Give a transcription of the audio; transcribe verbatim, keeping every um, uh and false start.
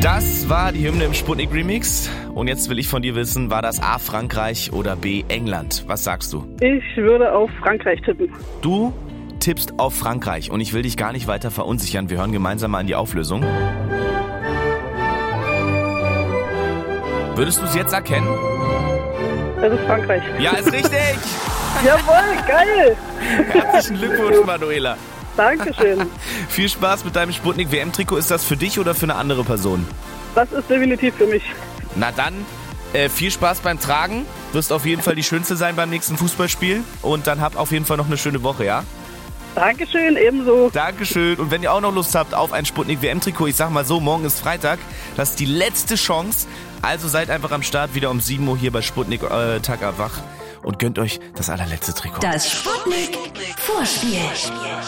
Das war die Hymne im Sputnik Remix. Und jetzt will ich von dir wissen, war das A Frankreich oder B England? Was sagst du? Ich würde auf Frankreich tippen. Du tippst auf Frankreich und ich will dich gar nicht weiter verunsichern. Wir hören gemeinsam mal in die Auflösung. Würdest du es jetzt erkennen? Das ist Frankreich. Ja, ist richtig! Jawohl, geil! Herzlichen Glückwunsch, Manuela. Dankeschön. Viel Spaß mit deinem Sputnik W M-Trikot. Ist das für dich oder für eine andere Person? Das ist definitiv für mich. Na dann, äh, viel Spaß beim Tragen. Wirst auf jeden Fall die Schönste sein beim nächsten Fußballspiel. Und dann habt auf jeden Fall noch eine schöne Woche, ja? Dankeschön, ebenso. Dankeschön. Und wenn ihr auch noch Lust habt auf ein Sputnik W M-Trikot, ich sag mal so, morgen ist Freitag. Das ist die letzte Chance. Also seid einfach am Start, wieder um sieben Uhr hier bei Sputnik äh, Tag wach und gönnt euch das allerletzte Trikot. Das Sputnik Vorspiel.